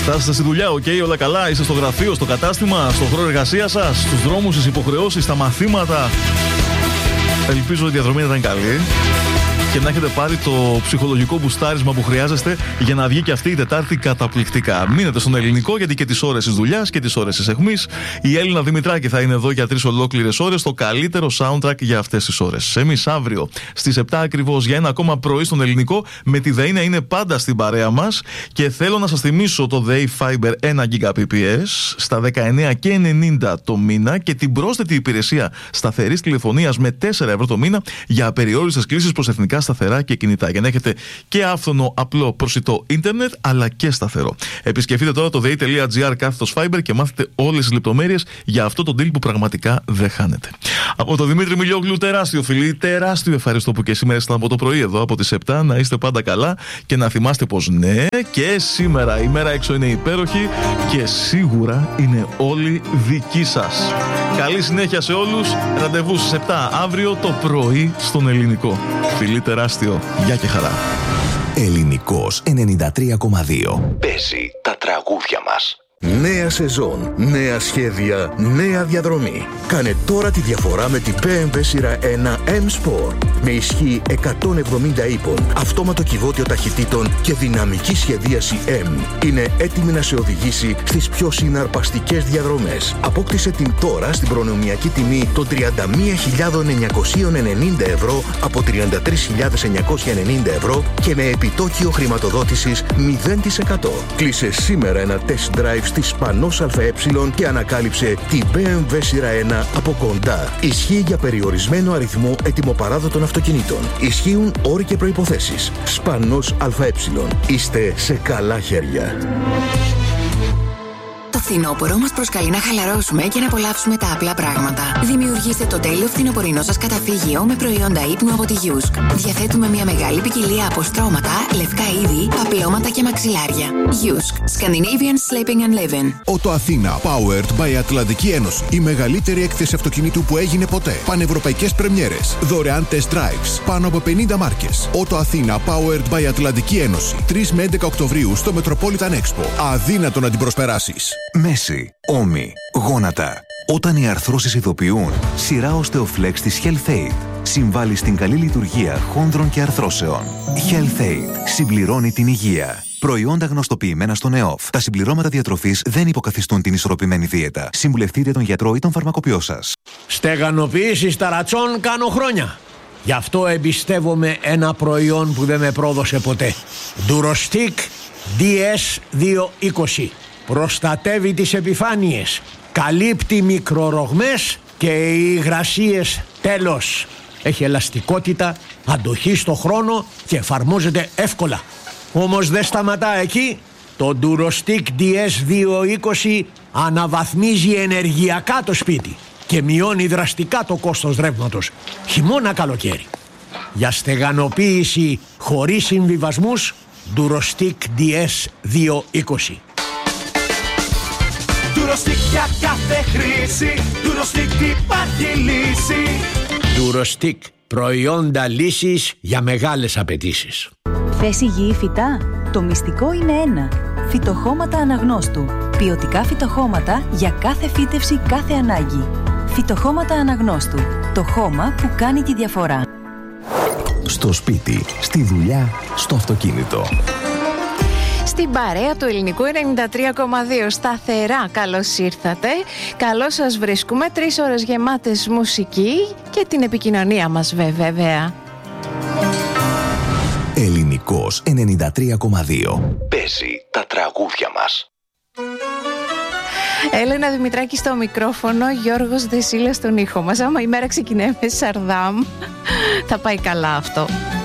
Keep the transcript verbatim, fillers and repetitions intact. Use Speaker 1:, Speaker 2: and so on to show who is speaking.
Speaker 1: Φτάσατε στη δουλειά, οκ, okay, όλα καλά. Είστε στο γραφείο, στο κατάστημα, στον χώρο εργασίας σας, στους δρόμους, στις υποχρεώσεις, στα μαθήματα. Ελπίζω η διαδρομή να ήταν καλή και να έχετε πάρει το ψυχολογικό μπουστάρισμα που χρειάζεστε για να βγει και αυτή η Τετάρτη καταπληκτικά. Μείνετε στον Ελληνικό, γιατί και τις ώρες της δουλειάς και τις ώρες της αιχμής η Έλληνα Δημητράκη θα είναι εδώ για τρεις ολόκληρες ώρες, το καλύτερο soundtrack για αυτές τις ώρες. Εμείς αύριο στις επτά ακριβώς για ένα ακόμα πρωί στον Ελληνικό με τη ΔΕΗ να είναι πάντα στην παρέα μας και θέλω να σας θυμίσω το ΔΕΗ Fiber ένα Gbps στα δεκαεννέα και ενενήντα το μήνα και την πρόσθετη υπηρεσία σταθερής τηλεφωνίας με τέσσερα ευρώ το μήνα για απεριόριστες κλήσεις προς εθνικά σταθερά και κινητά. Για να έχετε και άφθονο, απλό, προσιτό ίντερνετ, αλλά και σταθερό. Επισκεφτείτε τώρα το dei.gr κάθετος Fiber και μάθετε όλες τις λεπτομέρειες για αυτό το deal που πραγματικά δεν χάνετε. Από τον Δημήτρη Μιλιόγλου, τεράστιο φιλί, τεράστιο ευχαριστώ που και σήμερα ήσασταν από το πρωί εδώ, από τις επτά. Να είστε πάντα καλά και να θυμάστε πως ναι, και σήμερα η μέρα έξω είναι υπέροχη και σίγουρα είναι όλη δική σας. Καλή συνέχεια σε όλους. Ραντεβού στις επτά αύριο το πρωί στον Ελληνικό. Φιλί τεράστιο. Γεια και χαρά.
Speaker 2: Ελληνικός ενενήντα τρία κόμμα δύο. Παίζει τα τραγούδια μας. Νέα σεζόν, νέα σχέδια, νέα διαδρομή. Κάνε τώρα τη διαφορά με την μπι εμ ντάμπλιου σειρά ένα M-Sport. Με ισχύ εκατόν εβδομήντα ύπων, αυτόματο κυβότιο ταχυτήτων και δυναμική σχεδίαση M. Είναι έτοιμη να σε οδηγήσει στις πιο συναρπαστικές διαδρομές. Απόκτησε την τώρα στην προνομιακή τιμή των τριάντα μία χιλιάδες εννιακόσια ενενήντα ευρώ από τριάντα τρεις χιλιάδες εννιακόσια ενενήντα ευρώ και με επιτόκιο χρηματοδότησης μηδέν τοις εκατό. Κλείσε σήμερα ένα test drive στη Σπανός ΑΕ και ανακάλυψε την μπι εμ ντάμπλιου σειρά ένα από κοντά. Ισχύει για περιορισμένο αριθμό ετοιμοπαράδοτων αυτοκινήτων. Ισχύουν όροι και προϋποθέσεις. Σπανός ΑΕ. Είστε σε καλά χέρια.
Speaker 3: Το φθινόπωρο μας προσκαλεί να χαλαρώσουμε και να απολαύσουμε τα απλά πράγματα. Δημιουργήστε το τέλειο φθινοπορεινό σας καταφύγιο με προϊόντα ύπνου από τη Yusk. Διαθέτουμε μια μεγάλη ποικιλία από στρώματα, λευκά είδη, παπλώματα και μαξιλάρια. Yusk. Scandinavian Sleeping and Living.
Speaker 4: Ότο Αθήνα. Powered by Ατλαντική Ένωση. Η μεγαλύτερη έκθεση αυτοκινήτου που έγινε ποτέ. Πανευρωπαϊκές πρεμιέρες. Δωρεάν test drives. Πάνω από πενήντα μάρκες. Ότο Αθήνα. Powered by Ατλαντική Ένωση. τρεις με έντεκα Οκτωβρίου στο Metropolitan Expo. Αδύνατο να την προσπεράσεις.
Speaker 2: Μέση, ώμοι, γόνατα. Όταν οι αρθρώσεις ειδοποιούν, σειρά Osteoflex της HealthAid συμβάλλει στην καλή λειτουργία χόνδρων και αρθρώσεων. HealthAid συμπληρώνει την υγεία. Προϊόντα γνωστοποιημένα στον ΕΟΦ. Τα συμπληρώματα διατροφής δεν υποκαθιστούν την ισορροπημένη δίαιτα. Συμβουλευτείτε τον γιατρό ή τον φαρμακοποιό σας.
Speaker 5: Στεγανοποίηση ταρατσών κάνω χρόνια. Γι' αυτό εμπιστεύομαι ένα προϊόν που δεν με πρόδωσε ποτέ. Durostic ντι ες διακόσια είκοσι. Προστατεύει τις επιφάνειες, καλύπτει μικρορογμές και οι υγρασίες τέλος. Έχει ελαστικότητα, αντοχή στο χρόνο και εφαρμόζεται εύκολα. Όμως δεν σταματά εκεί. Το Durostic ντι ες διακόσια είκοσι αναβαθμίζει ενεργειακά το σπίτι και μειώνει δραστικά το κόστος ρεύματος, χειμώνα καλοκαίρι. Για στεγανοποίηση χωρίς συμβιβασμούς, Durostic ντι ες διακόσια είκοσι.
Speaker 6: Durostic για κάθε χρήση, Durostic υπάρχει λύση.
Speaker 5: Durostic, προϊόντα λύσης για μεγάλες απαιτήσεις.
Speaker 7: Θες υγιή φυτά? Το μυστικό είναι ένα. Φυτοχώματα Αναγνώστου. Ποιοτικά φυτοχώματα για κάθε φύτευση, κάθε ανάγκη. Φυτοχώματα Αναγνώστου. Το χώμα που κάνει τη διαφορά.
Speaker 2: Στο σπίτι, στη δουλειά, στο αυτοκίνητο.
Speaker 8: Στην παρέα του Ελληνικού ενενήντα τρία κόμμα δύο. Σταθερά καλώς ήρθατε. Καλώς σας βρίσκουμε. Τρεις ώρες γεμάτες μουσική και την επικοινωνία μας βέβαια.
Speaker 2: Ελληνικός ενενήντα τρία κόμμα δύο. Παίζει τα τραγούδια μας.
Speaker 8: Έλενα Δημητράκη στο μικρόφωνο, Γιώργος Δεσίλας στον ήχο μας. Άμα η μέρα ξεκινάει με Σαρδάμ, θα πάει καλά αυτό.